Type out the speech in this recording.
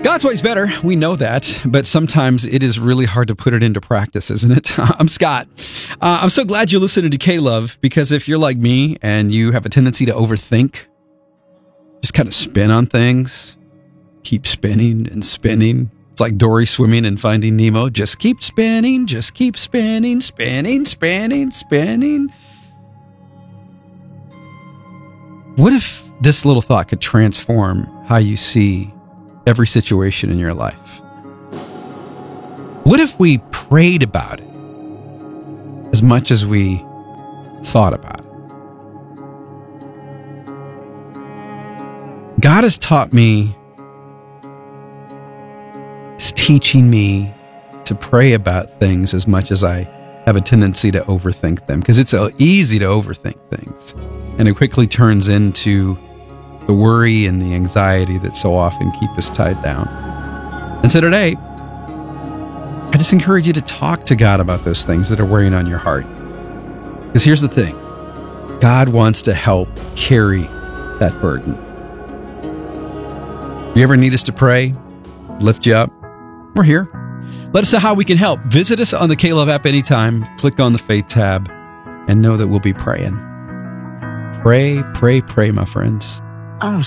God's way's better. We know that, but sometimes it is really hard to put it into practice, isn't it? I'm Scott. I'm so glad you're listening to K-Love, because if you're like me and you have a tendency to overthink, just kind of spin on things, keep spinning and spinning. It's like Dory swimming and Finding Nemo. Just keep spinning, spinning, spinning, spinning. What if this little thought could transform how you see every situation in your life? What if we prayed about it as much as we thought about it? God has taught me, is teaching me to pray about things as much as I have a tendency to overthink them, because it's so easy to overthink things, and it quickly turns into the worry and the anxiety that so often keep us tied down. And so today, I just encourage you to talk to God about those things that are weighing on your heart. Because here's the thing, God wants to help carry that burden. If you ever need us to pray, lift you up, we're here. Let us know how we can help. Visit us on the K-Love app anytime. Click on the Faith tab and know that we'll be praying. Pray, pray, pray, my friends.